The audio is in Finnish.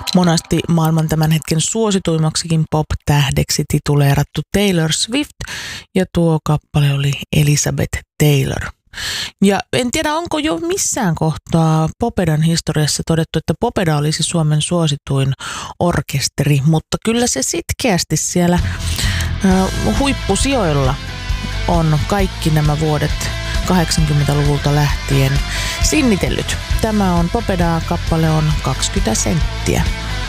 monasti maailman tämän hetken suosituimmaksikin pop-tähdeksi tituleerattu Taylor Swift, ja tuo kappale oli Elizabeth Taylor. Ja en tiedä, onko jo missään kohtaa Popedan historiassa todettu, että Popeda olisi Suomen suosituin orkesteri, mutta kyllä se sitkeästi siellä huippusijoilla on kaikki nämä vuodet 80-luvulta lähtien sinnitellyt. Tämä on Popeda, kappale on 20 senttiä.